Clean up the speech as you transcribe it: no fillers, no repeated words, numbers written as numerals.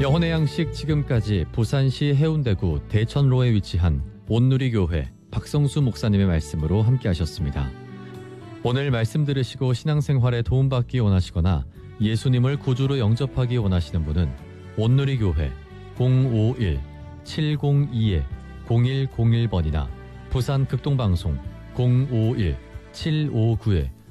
영혼의 양식 지금까지 부산시 해운대구 대천로에 위치한 온누리교회 박성수 목사님의 말씀으로 함께 하셨습니다. 오늘 말씀 들으시고 신앙생활에 도움받기 원하시거나 예수님을 구주로 영접하기 원하시는 분은 온누리교회 051-702-0101번이나 부산 극동방송 051-759